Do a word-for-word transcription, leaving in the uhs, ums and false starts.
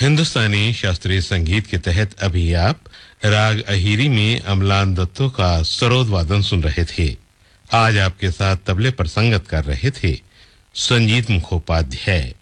हिंदुस्तानी शास्त्रीय संगीत के तहत अभी आप राग अहीरी में अमलान दत्तो का सरोद वादन सुन रहे थे। आज आपके साथ तबले पर संगत कर रहे थे संजीत मुखोपाध्याय।